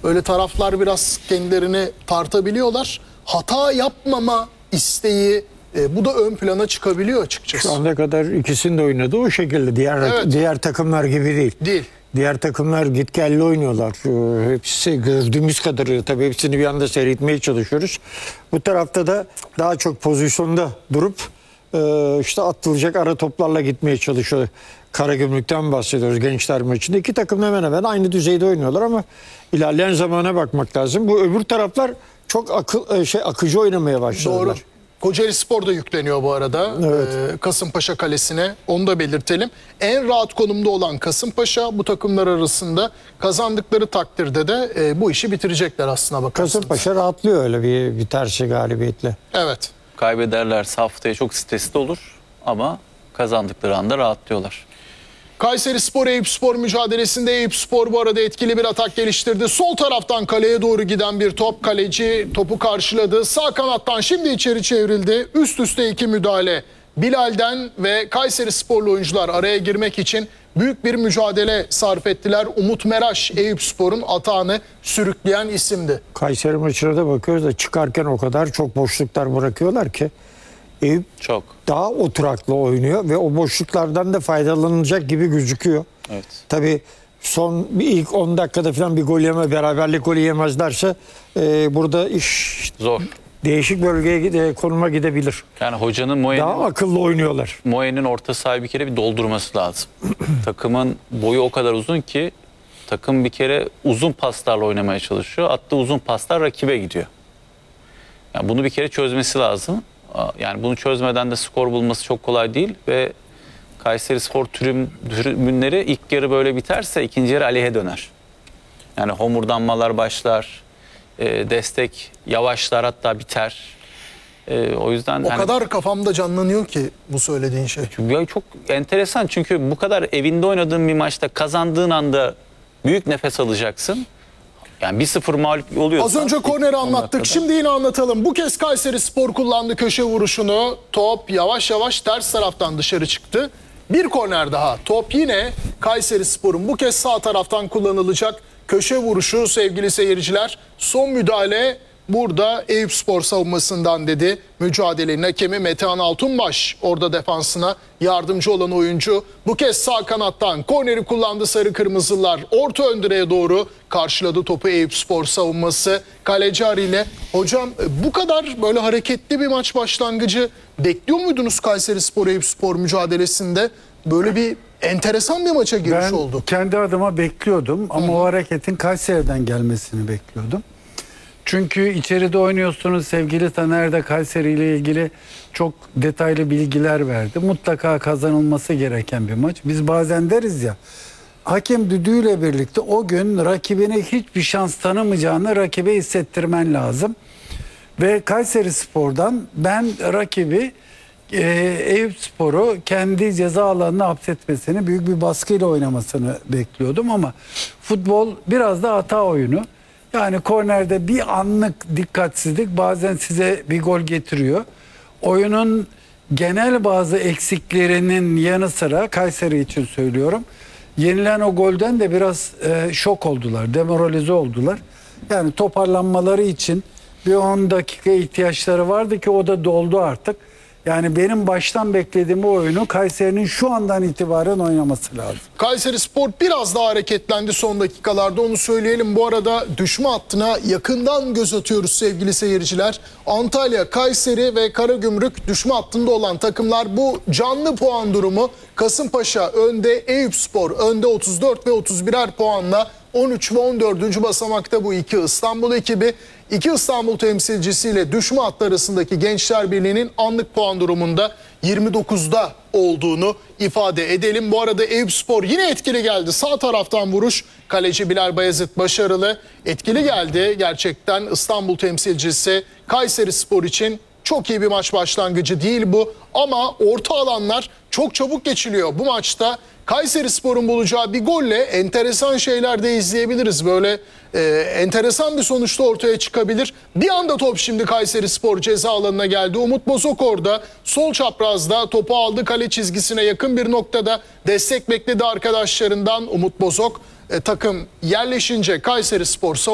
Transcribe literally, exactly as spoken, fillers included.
böyle taraflar biraz kendilerini tartabiliyorlar. Hata yapmama isteği e, bu da ön plana çıkabiliyor açıkçası. Şu ana kadar ikisini de oynadı o şekilde. Diğer Evet. diğer takımlar gibi değil. Değil. Diğer takımlar gitgelli oynuyorlar. Ee, Hepsi gördüğümüz kadarıyla tabii hepsini bir anda seyretmeye çalışıyoruz. Bu tarafta da daha çok pozisyonda durup e, işte atılacak ara toplarla gitmeye çalışıyor. Karagümrük'ten bahsediyoruz gençler maçında. İki takım hemen hemen aynı düzeyde oynuyorlar ama ilerleyen zamana bakmak lazım. Bu öbür taraflar çok akıl şey akıcı oynamaya başladılar. Doğru. Kocaelispor da yükleniyor bu arada. Evet. Ee, Kasımpaşa kalesine. Onu da belirtelim. En rahat konumda olan Kasımpaşa bu takımlar arasında kazandıkları takdirde de e, bu işi bitirecekler aslına bakarsanız. Kasımpaşa rahatlıyor öyle bir biterse galibiyetle. Evet. Kaybederlerse haftaya çok stresli olur ama kazandıkları anda rahatlıyorlar. Kayserispor Eyüpspor mücadelesinde Eyüpspor bu arada etkili bir atak geliştirdi. Sol taraftan kaleye doğru giden bir top, kaleci topu karşıladı. Sağ kanattan şimdi içeri çevrildi. Üst üste iki müdahale. Bilal'den ve Kayserisporlu oyuncular araya girmek için büyük bir mücadele sarf ettiler. Umut Meraş Eyüpspor'un atağını sürükleyen isimdi. Kayseri maçına da bakıyoruz da çıkarken o kadar çok boşluklar bırakıyorlar ki Eyüp Çok. daha oturaklı oynuyor ve o boşluklardan da faydalanılacak gibi gözüküyor. Evet. Tabii son bir ilk on dakikada falan bir gol yeme, beraberlik golü yemezlerse e, burada iş Zor. değişik bölgeye gide, konuma gidebilir. Yani hocanın Daha Moyen'in akıllı oynuyorlar. Moyen'in orta sahayı bir kere bir doldurması lazım. Takımın boyu o kadar uzun ki takım bir kere uzun paslarla oynamaya çalışıyor. Attığı uzun paslar rakibe gidiyor. Yani bunu bir kere çözmesi lazım. Yani bunu çözmeden de skor bulması çok kolay değil ve Kayserispor tribün, tribünleri ilk yarı böyle biterse ikinci yarı aleyhe döner. Yani homurdanmalar başlar, e, destek yavaşlar hatta biter. E, o yüzden O yani, kadar kafamda canlanıyor ki bu söylediğin şey. ya çok enteresan çünkü bu kadar evinde oynadığın bir maçta kazandığın anda büyük nefes alacaksın. Yani bir sıfır mağlup oluyorsan. Az önce korneri anlattık. Şimdi yine anlatalım. Bu kez Kayserispor kullandı köşe vuruşunu. Top yavaş yavaş ters taraftan dışarı çıktı. Bir korner daha. Top yine Kayserispor'un bu kez sağ taraftan kullanılacak köşe vuruşu sevgili seyirciler. Son müdahale burada Eyüpspor savunmasından dedi. Mücadelenin hakemi Metehan Altunbaş orada defansına yardımcı olan oyuncu. Bu kez sağ kanattan korneri kullandı sarı kırmızılar. Orta ön direğe doğru karşıladı topu Eyüpspor savunması. Kaleci Ari ile. Hocam bu kadar böyle hareketli bir maç başlangıcı bekliyor muydunuz Kayserispor Eyüpspor mücadelesinde? Böyle bir enteresan bir maça giriş Ben oldu. kendi adıma bekliyordum ama o hareketin Kayseri'den gelmesini bekliyordum. Çünkü içeride oynuyorsunuz, sevgili Taner de Kayseri ile ilgili çok detaylı bilgiler verdi. Mutlaka kazanılması gereken bir maç. Biz bazen deriz ya, hakem düdüğüyle birlikte o gün rakibine hiçbir şans tanımayacağını rakibe hissettirmen lazım. Ve Kayserispor'dan ben rakibi e, Eyüpspor'u kendi ceza alanına hapsetmesini, büyük bir baskıyla oynamasını bekliyordum ama futbol biraz da hata oyunu. Yani kornerde bir anlık dikkatsizlik bazen size bir gol getiriyor. Oyunun genel bazı eksiklerinin yanı sıra Kayseri için söylüyorum. Yenilen o golden de biraz e, şok oldular, demoralize oldular. Yani toparlanmaları için bir on dakika ihtiyaçları vardı ki o da doldu artık. Yani benim baştan beklediğim o oyunu Kayseri'nin şu andan itibaren oynaması lazım. Kayserispor biraz daha hareketlendi son dakikalarda, onu söyleyelim. Bu arada düşme hattına yakından göz atıyoruz sevgili seyirciler. Antalya, Kayseri ve Karagümrük düşme hattında olan takımlar. Bu canlı puan durumu Kasımpaşa önde, Eyüpspor önde otuz dört ve otuz birer puanla on üç ve on dördüncü basamakta bu iki İstanbul ekibi. İki İstanbul temsilcisiyle düşme hattı arasındaki Gençler Birliği'nin anlık puan durumunda yirmi dokuzda olduğunu ifade edelim. Bu arada Eyüpspor yine etkili geldi. Sağ taraftan vuruş. Kaleci Bilal Bayezid başarılı. Etkili geldi gerçekten İstanbul temsilcisi. Kayserispor için çok iyi bir maç başlangıcı değil bu. Ama orta alanlar çok çabuk geçiliyor. Bu maçta Kayserispor'un bulacağı bir golle enteresan şeyler de izleyebiliriz. Böyle e, enteresan bir sonuçta ortaya çıkabilir. Bir anda top şimdi Kayserispor ceza alanına geldi. Umut Bozok orada sol çaprazda topu aldı, kale çizgisine yakın bir noktada destek bekledi arkadaşlarından. Umut Bozok e, takım yerleşince Kayserispor